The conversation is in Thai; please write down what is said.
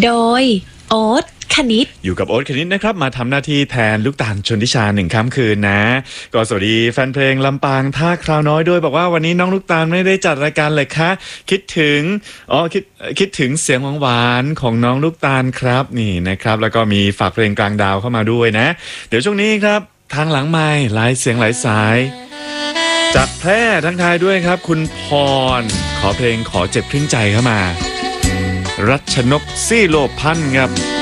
โดยโอ๊ตคณิตอยู่กับโอ๊ตคณิตนะครับมาทำหน้าที่แทนลูกตาลชนทิชา1 ค่ำคืนนะก็สวัสดีแฟนเพลงลำปางท่าคราวน้อยด้วยบอกว่าวันนี้น้องลูกตาลไม่ได้จัดรายการเลยคะคิดถึงเสียงหวานๆของน้องลูกตาลครับนี่นะครับแล้วก็มีฝากเพลงกลางดาวเข้ามาด้วยนะเดี๋ยวช่วงนี้ครับทางหลังไมค์หลายเสียงหลายสายจากแพร่ทั้งทายด้วยครับคุณพรขอเพลงขอเจ็บครึ่งใจเข้ามารัชนกซี่โลพันธ์ครับ